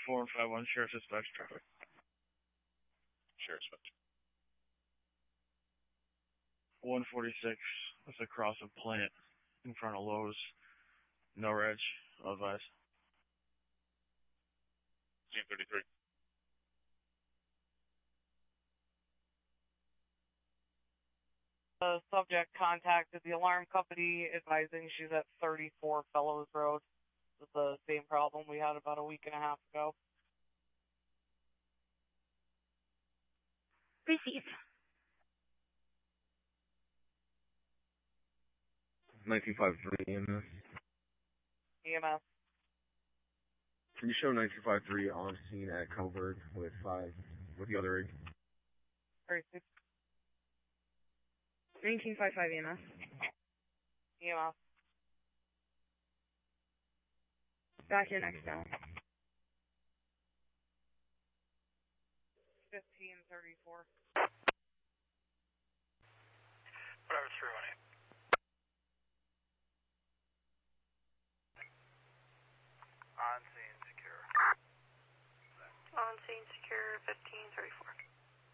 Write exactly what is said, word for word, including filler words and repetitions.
four and five one, Sheriff's Dispatch traffic. Sheriff's Dispatch. one forty-six, that's across a plant in front of Lowe's. No reg, advice. Scene thirty-three. The subject contacted the alarm company advising she's at thirty-four Fellows Road. It's the same problem we had about a week and a half ago. Received. nineteen five three E M S. E M S. Can you show nineteen five three on scene at Coburg with five, with the other rig? Received. nineteen five five E M S. E M S. Back in next down. fifteen thirty-four. Whatever, three one eight. On scene secure. On scene secure, fifteen thirty-four.